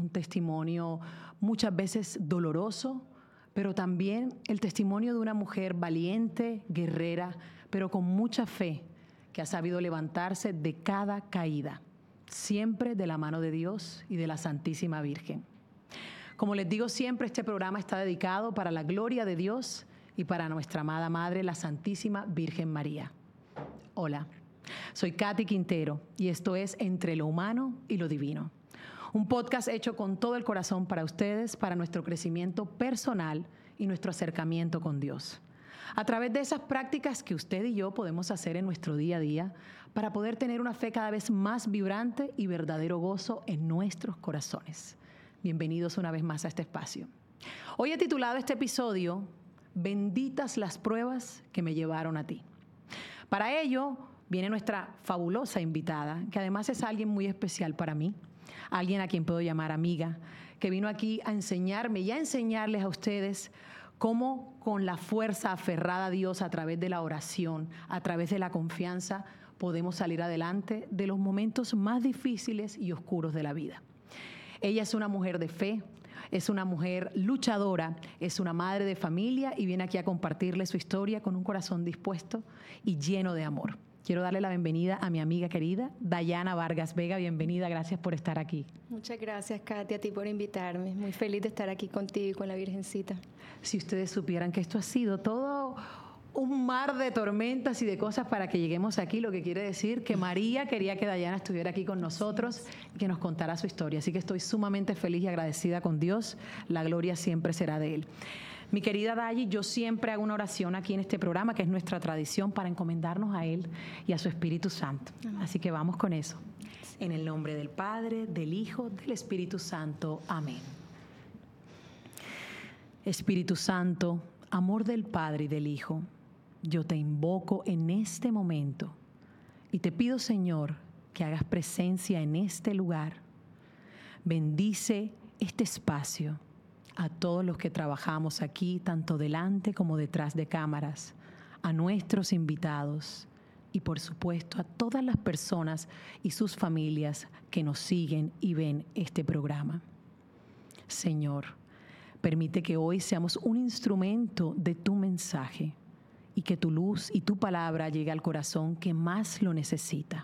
un testimonio muchas veces doloroso, pero también el testimonio de una mujer valiente, guerrera, pero con mucha fe, que ha sabido levantarse de cada caída, siempre de la mano de Dios y de la Santísima Virgen. Como les digo siempre, este programa está dedicado para la gloria de Dios y para nuestra amada Madre, la Santísima Virgen María. Hola, soy Katy Quintero y esto es Entre lo Humano y lo Divino. Un podcast hecho con todo el corazón para ustedes, para nuestro crecimiento personal y nuestro acercamiento con Dios. A través de esas prácticas que usted y yo podemos hacer en nuestro día a día para poder tener una fe cada vez más vibrante y verdadero gozo en nuestros corazones. Bienvenidos una vez más a este espacio. Hoy he titulado este episodio Benditas las pruebas que me llevaron a ti. Para ello viene nuestra fabulosa invitada, que además es alguien muy especial para mí, alguien a quien puedo llamar amiga, que vino aquí a enseñarme y a enseñarles a ustedes cómo con la fuerza aferrada a Dios a través de la oración, a través de la confianza, podemos salir adelante de los momentos más difíciles y oscuros de la vida. Ella es una mujer de fe, es una mujer luchadora, es una madre de familia y viene aquí a compartirle su historia con un corazón dispuesto y lleno de amor. Quiero darle la bienvenida a mi amiga querida, Dayana Vargas Vega. Bienvenida, gracias por estar aquí. Muchas gracias, Katy, a ti por invitarme. Muy feliz de estar aquí contigo y con la Virgencita. Si ustedes supieran que esto ha sido todo un mar de tormentas y de cosas para que lleguemos aquí, lo que quiere decir que María quería que Dayana estuviera aquí con nosotros y que nos contara su historia. Así que estoy sumamente feliz y agradecida con Dios. La gloria siempre será de Él. Mi querida Dayi, yo siempre hago una oración aquí en este programa, que es nuestra tradición, para encomendarnos a Él y a su Espíritu Santo. Así que vamos con eso. En el nombre del Padre, del Hijo, del Espíritu Santo. Amén. Espíritu Santo, amor del Padre y del Hijo, yo te invoco en este momento y te pido, Señor, que hagas presencia en este lugar. Bendice este espacio. A todos los que trabajamos aquí, tanto delante como detrás de cámaras, a nuestros invitados y por supuesto a todas las personas y sus familias que nos siguen y ven este programa. Señor, permite que hoy seamos un instrumento de tu mensaje y que tu luz y tu palabra llegue al corazón que más lo necesita.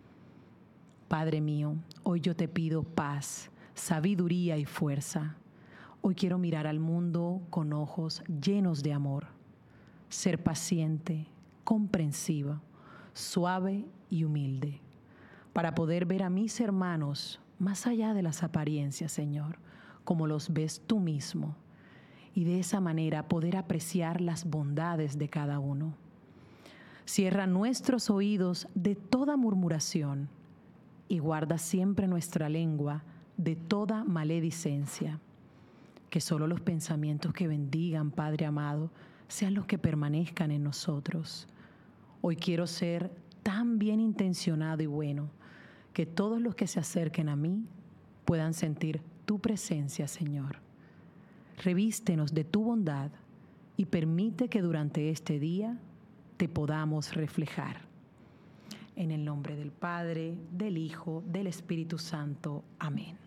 Padre mío, hoy yo te pido paz, sabiduría y fuerza. Hoy quiero mirar al mundo con ojos llenos de amor, ser paciente, comprensiva, suave y humilde, para poder ver a mis hermanos más allá de las apariencias, Señor, como los ves tú mismo, y de esa manera poder apreciar las bondades de cada uno. Cierra nuestros oídos de toda murmuración y guarda siempre nuestra lengua de toda maledicencia. Que solo los pensamientos que bendigan, Padre amado, sean los que permanezcan en nosotros. Hoy quiero ser tan bien intencionado y bueno que todos los que se acerquen a mí puedan sentir tu presencia, Señor. Revístenos de tu bondad y permite que durante este día te podamos reflejar. En el nombre del Padre, del Hijo, del Espíritu Santo. Amén.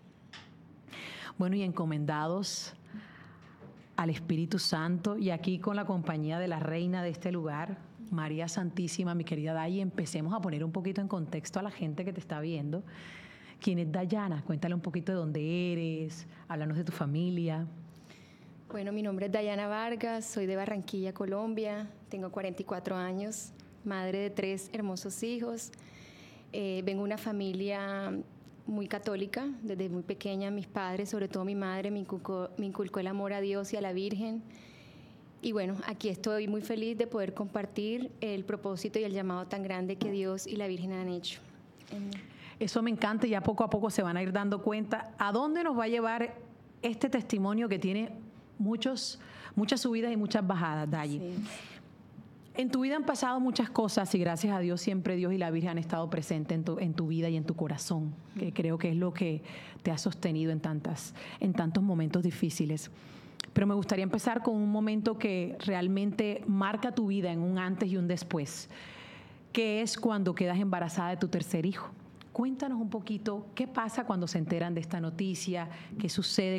Bueno, y encomendados al Espíritu Santo y aquí con la compañía de la reina de este lugar, María Santísima, mi querida Dayi, empecemos a poner un poquito en contexto a la gente que te está viendo. ¿Quién es Dayana? Cuéntale un poquito de dónde eres, háblanos de tu familia. Bueno, mi nombre es Dayana Vargas, soy de Barranquilla, Colombia, tengo 44 años, madre de 3 hermosos hijos, vengo de una familia muy católica, desde muy pequeña mis padres, sobre todo mi madre, me inculcó el amor a Dios y a la Virgen. Y bueno, aquí estoy muy feliz de poder compartir el propósito y el llamado tan grande que Dios y la Virgen han hecho. Eso me encanta y ya poco a poco se van a ir dando cuenta a dónde nos va a llevar este testimonio que tiene muchas subidas y muchas bajadas, Dayi. Sí. En tu vida han pasado muchas cosas y gracias a Dios siempre Dios y la Virgen han estado presentes en tu vida y en tu corazón, que creo que es lo que te ha sostenido en tantos momentos difíciles. Pero me gustaría empezar con un momento que realmente marca tu vida en un antes y un después, que es cuando quedas embarazada de tu tercer hijo. Cuéntanos un poquito qué pasa cuando se enteran de esta noticia, qué sucede